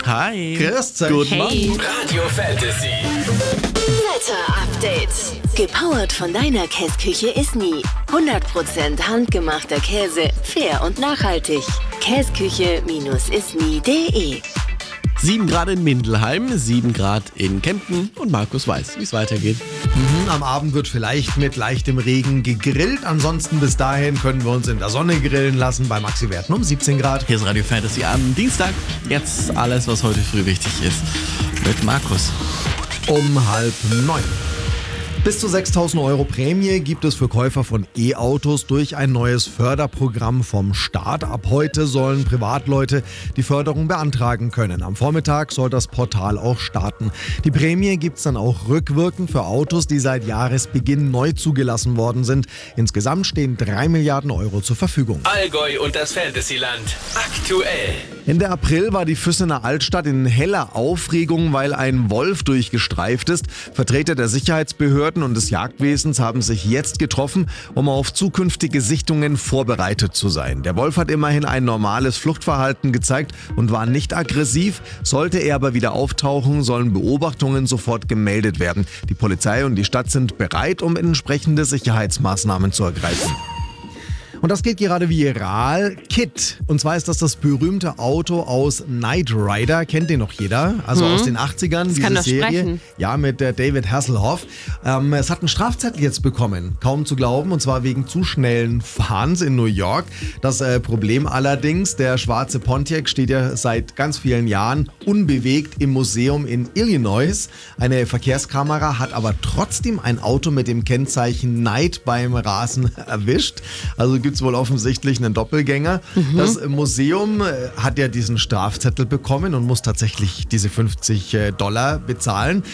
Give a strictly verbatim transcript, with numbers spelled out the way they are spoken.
Hi. Grüß euch. Guten Morgen. Hey. Radio Fantasy. Wetter-Update. Gepowert von deiner Käsküche Isny. hundert Prozent handgemachter Käse, fair und nachhaltig. käsküche Isny punkt de. sieben Grad in Mindelheim, sieben Grad in Kempten und Markus weiß, wie es weitergeht. Mhm, am Abend wird vielleicht mit leichtem Regen gegrillt. Ansonsten bis dahin können wir uns in der Sonne grillen lassen bei Maxi-Werten um siebzehn Grad. Hier ist Radio Fantasy am Dienstag. Jetzt alles, was heute früh wichtig ist. Mit Markus. Um halb neun. Bis zu sechstausend Euro Prämie gibt es für Käufer von E-Autos durch ein neues Förderprogramm vom Staat. Ab heute sollen Privatleute die Förderung beantragen können. Am Vormittag soll das Portal auch starten. Die Prämie gibt es dann auch rückwirkend für Autos, die seit Jahresbeginn neu zugelassen worden sind. Insgesamt stehen drei Milliarden Euro zur Verfügung. Allgäu und das Fantasyland. Aktuell. Ende April war die Füssener Altstadt in heller Aufregung, weil ein Wolf durchgestreift ist. Vertreter der Sicherheitsbehörden und des Jagdwesens haben sich jetzt getroffen, um auf zukünftige Sichtungen vorbereitet zu sein. Der Wolf hat immerhin ein normales Fluchtverhalten gezeigt und war nicht aggressiv. Sollte er aber wieder auftauchen, sollen Beobachtungen sofort gemeldet werden. Die Polizei und die Stadt sind bereit, um entsprechende Sicherheitsmaßnahmen zu ergreifen. Und das geht gerade viral. Kit. Und zwar ist das das berühmte Auto aus Knight Rider. Kennt den noch jeder? Also Mhm. aus den achtzigern, Das diese kann doch Serie. sprechen. Ja, mit der David Hasselhoff. Ähm, es hat einen Strafzettel jetzt bekommen. Kaum zu glauben. Und zwar wegen zu schnellen Fahrens in New York. Das äh, Problem allerdings, der schwarze Pontiac steht ja seit ganz vielen Jahren unbewegt im Museum in Illinois. Eine Verkehrskamera hat aber trotzdem ein Auto mit dem Kennzeichen Knight beim Rasen erwischt. Also gibt es wohl offensichtlich einen Doppelgänger. Mhm. Das Museum äh, hat ja diesen Strafzettel bekommen und muss tatsächlich diese fünfzig Dollar bezahlen.